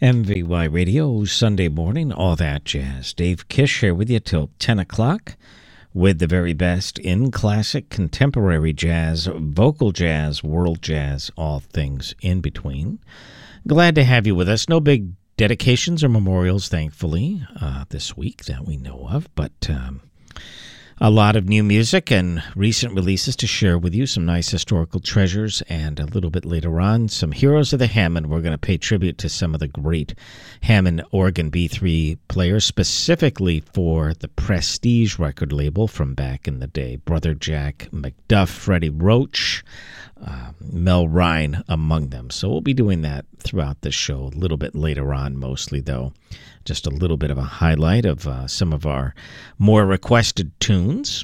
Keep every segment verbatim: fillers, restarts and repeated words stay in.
M V Y Radio, Sunday morning, all that jazz. Dave Kish here with you till ten o'clock with the very best in classic, contemporary jazz, vocal jazz, world jazz, all things in between. Glad to have you with us. No big dedications or memorials, thankfully, uh, this week that we know of, but um, a lot of new music and recent releases to share with you, some nice historical treasures, and a little bit later on, some heroes of the Hammond. We're going to pay tribute to some of the great Hammond organ B three players, specifically for the Prestige record label from back in the day. Brother Jack McDuff, Freddie Roach, uh, Mel Rhine among them. So we'll be doing that throughout the show, a little bit later on, mostly though. Just a little bit of a highlight of uh, some of our more requested tunes.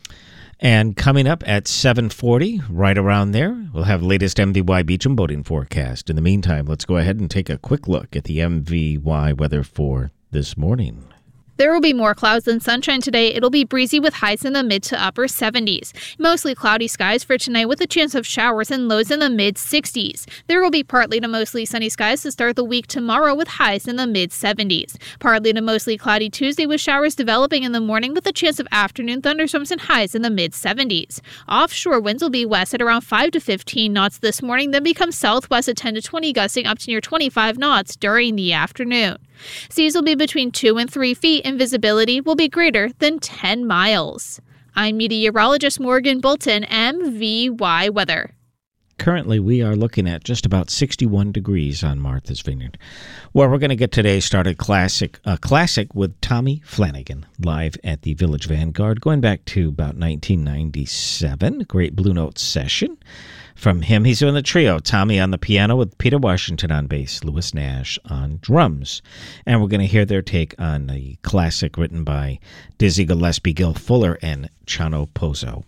And coming up at seven forty, right around there, we'll have latest M V Y Beecham boating forecast. In the meantime, let's go ahead and take a quick look at the M V Y weather for this morning. There will be more clouds than sunshine today. It'll be breezy with highs in the mid to upper seventies. Mostly cloudy skies for tonight with a chance of showers and lows in the mid sixties. There will be partly to mostly sunny skies to start the week tomorrow with highs in the mid seventies. Partly to mostly cloudy Tuesday with showers developing in the morning with a chance of afternoon thunderstorms and highs in the mid seventies. Offshore winds will be west at around five to fifteen knots this morning, then become southwest at ten to twenty, gusting up to near twenty-five knots during the afternoon. Seas will be between two and three feet and visibility will be greater than ten miles. I'm meteorologist Morgan Bolton, M V Y Weather. Currently, we are looking at just about sixty-one degrees on Martha's Vineyard. Well, we're going to get today started classic, uh, classic with Tommy Flanagan, live at the Village Vanguard, going back to about nineteen ninety-seven. Great Blue Note session from him. He's doing the trio, Tommy on the piano with Peter Washington on bass, Louis Nash on drums. And we're going to hear their take on the classic written by Dizzy Gillespie, Gil Fuller, and Chano Pozo.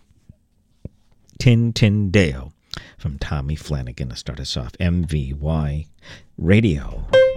Tin Tin Deo from Tommy Flanagan to start us off. M V Y Radio.